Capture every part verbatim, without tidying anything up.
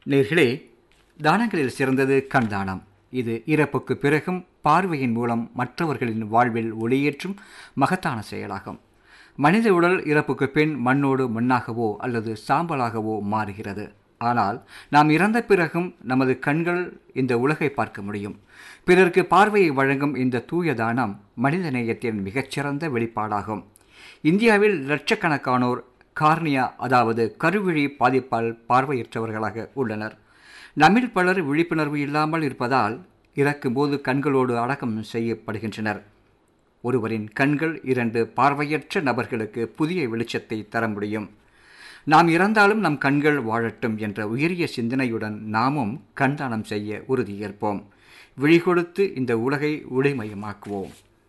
நேர்களே, தானங்களில் சிறந்தது கண் தானம். இது இறப்புக்கு பிறகும் பார்வையின் மூலம் மற்றவர்களின் வாழ்வில் ஒளியேற்றும் மகத்தான செயலாகும். மனித உடல் இறப்புக்கு பின் மண்ணோடு மண்ணாகவோ அல்லது சாம்பலாகவோ மாறுகிறது. ஆனால் நாம் இறந்த பிறகும் நமது கண்கள் இந்த உலகை பார்க்க முடியும். பிறருக்கு பார்வையை வழங்கும் இந்த தூய தானம் மனிதநேயத்தின் மிகச்சிறந்த வெளிப்பாடாகும். இந்தியாவில் லட்சக்கணக்கானோர் கார்னியா அதாவது கருவிழி பாதிப்பால் பார்வையற்றவர்களாக உள்ளனர். நம்மில் பலர் விழிப்புணர்வு இல்லாமல் இருப்பதால் இறக்கும்போது கண்களோடு அடக்கம் செய்யப்படுகின்றனர். ஒருவரின் கண்கள் இரண்டு பார்வையற்ற நபர்களுக்கு புதிய வெளிச்சத்தை தர முடியும். நாம் இறந்தாலும் நம் கண்கள் வாழட்டும் என்ற உயரிய சிந்தனையுடன் நாமும் கண்தானம் செய்ய உறுதியேற்போம். விழி கொடுத்து இந்த உலகை ஒளிமயமாக்குவோம்.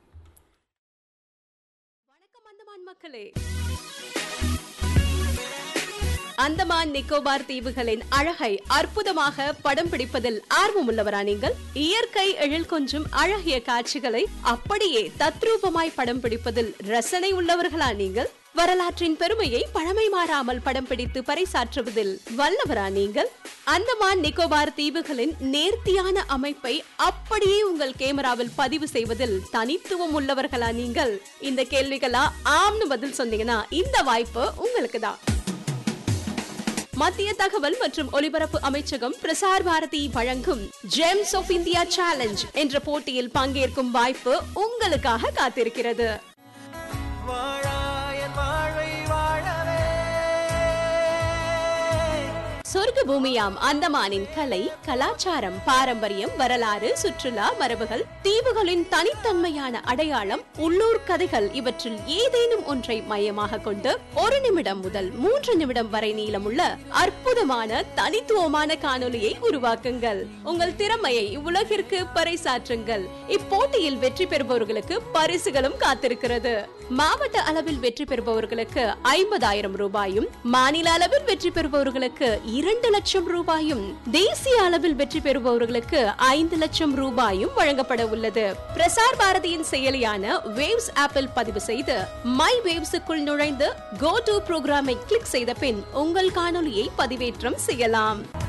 வணக்கம் அந்தமான் மக்களே. அந்தமான் நிக்கோபார் தீவுகளின் அழகை அற்புதமாக படம் பிடிப்பதில் ஆர்வமுள்ளவரா நீங்கள்? இயற்கை எழில் கொஞ்சும் அழகிய காட்சிகளை அப்படியே தத்ரூபமாய் படம் பிடிப்பதில் ரசனை உள்ளவர்களா நீங்கள்? வரலாற்றின் பெருமையை பழமை மாறாமல் படம் பிடித்து பறைசாற்றுவதில் வல்லவரா நீங்கள்? அந்தமான் நிக்கோபார் தீவுகளின் நேர்த்தியான அமைப்பை அப்படியே உங்கள் கேமராவில் பதிவு செய்வதில் தனித்துவம் உள்ளவர்களா நீங்கள்? இந்த கேள்விகளா ஆம்னு பதில் சொன்னீங்கன்னா இந்த வாய்ப்பு உங்களுக்கு தான். மத்திய தகவல் மற்றும் ஒலிபரப்பு அமைச்சகம் பிரசார் பாரதி வழங்கும் ஜெம்ஸ் ஆஃப் இந்தியா சேலஞ்ச் என்ற போட்டியில் பங்கேற்கும் வாய்ப்பு உங்களுக்காக காத்திருக்கிறது. சொர்க்க பூமியாம் அந்தமானின் கலை, கலாச்சாரம், பாரம்பரியம், வரலாறு, சுற்றுலா, மரபுகள், தீவுகளின் தனித்தன்மையான அடையாளம், உள்ளூர் கதைகள் இவற்றில் ஏதேனும் ஒன்றை மையமாக கொண்டு ஒரு நிமிடம் முதல் மூன்று நிமிடம் வரை நீளமுள்ள அற்புதமான தனித்துவமான காணொலியை உருவாக்குங்கள். உங்கள் திறமையை உலகிற்கு பறைசாற்றுங்கள். இப்போட்டியில் வெற்றி பெறுபவர்களுக்கு பரிசுகளும் காத்திருக்கிறது. மாவட்ட அளவில் வெற்றி பெறுபவர்களுக்கு ஐம்பதாயிரம் ரூபாயும், மாநில அளவில் வெற்றி பெறுபவர்களுக்கு இரண்டு லட்சம் ரூபாயும், தேசிய அளவில் வெற்றி பெறுபவர்களுக்கு ஐந்து லட்சம் ரூபாயும் வழங்கப்பட உள்ளது. பிரசார் பாரதியின் செயலியான வேவ்ஸ் ஆப்பில் பதிவு செய்து மை வேவ்ஸுக்குள் நுழைந்து கோ டு புரோகிராமை கிளிக் செய்த பின் உங்கள் காணொலியை பதிவேற்றம் செய்யலாம்.